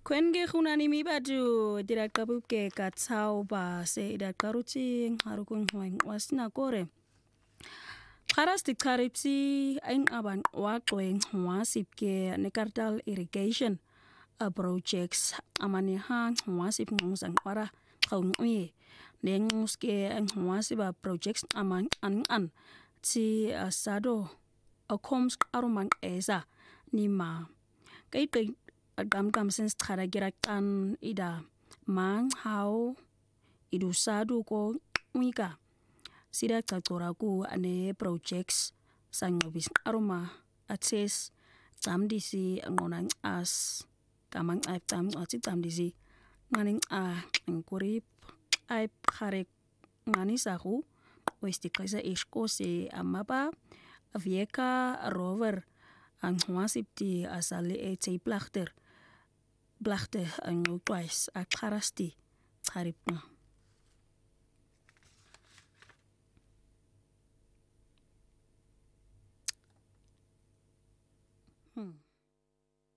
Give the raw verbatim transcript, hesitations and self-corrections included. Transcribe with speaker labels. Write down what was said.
Speaker 1: Kwen ke khunani mi batu dira kabuke katsau ba se ida karuti harukun hwan wasina kore. Kharas di kariti ain aban waqwe wasipke nekartal irrigation a projects amani ha wasip ngusang para khawnwi nenguske wasiba projects aman an an ti asado akoms aruman eza nima kai kai agam gam sens khara giraktan ida mang how idu sadu ko wika sida tsakoraku ane projects sangobis aruma access tamdisi ngonang as kamang ai tam ati tamdisi nganing a ngkurip ai khare ngani sahu westi kaisa iskose amaba vieka rover ang wasipti asale e tei plachter blachte ang twice a kharasti kharipna hmm